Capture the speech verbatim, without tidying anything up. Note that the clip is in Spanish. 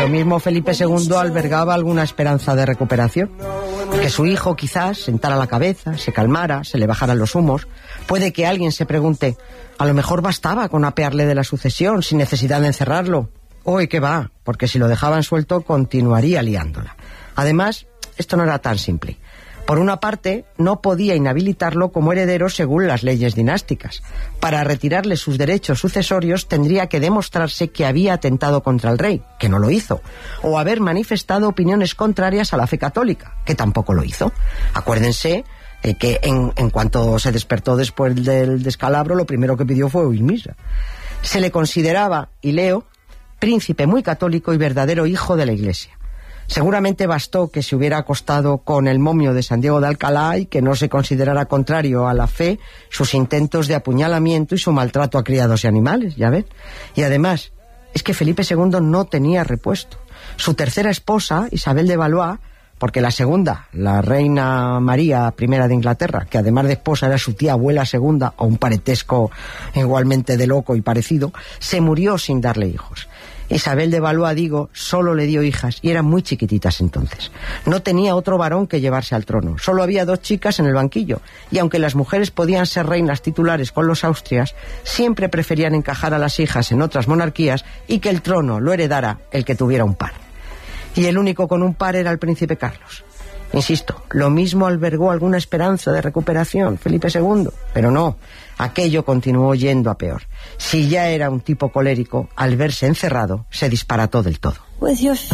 lo mismo Felipe segundo albergaba alguna esperanza de recuperación. Que su hijo quizás sentara la cabeza, se calmara, se le bajaran los humos. Puede que alguien se pregunte, a lo mejor bastaba con apearle de la sucesión sin necesidad de encerrarlo. Hoy que va, porque si lo dejaban suelto continuaría liándola. Además, esto no era tan simple. Por una parte, no podía inhabilitarlo como heredero según las leyes dinásticas. Para retirarle sus derechos sucesorios tendría que demostrarse que había atentado contra el rey, que no lo hizo, o haber manifestado opiniones contrarias a la fe católica, que tampoco lo hizo. Acuérdense eh, que en, en cuanto se despertó después del descalabro, lo primero que pidió fue oír misa. Se le consideraba, y leo, príncipe muy católico y verdadero hijo de la Iglesia. Seguramente bastó que se hubiera acostado con el momio de San Diego de Alcalá y que no se considerara contrario a la fe sus intentos de apuñalamiento y su maltrato a criados y animales, ya ven. Y además, es que Felipe segundo no tenía repuesto. Su tercera esposa, Isabel de Valois, porque la segunda, la reina María primera de Inglaterra, que además de esposa era su tía abuela segunda, o un parentesco igualmente de loco y parecido, se murió sin darle hijos. Isabel de Valois, digo, solo le dio hijas y eran muy chiquititas entonces. No tenía otro varón que llevarse al trono. Solo había dos chicas en el banquillo. Y aunque las mujeres podían ser reinas titulares con los Austrias, siempre preferían encajar a las hijas en otras monarquías y que el trono lo heredara el que tuviera un par. Y el único con un par era el príncipe Carlos. Insisto, lo mismo albergó alguna esperanza de recuperación Felipe segundo, pero no, aquello continuó yendo a peor. Si ya era un tipo colérico, al verse encerrado, se disparató del todo.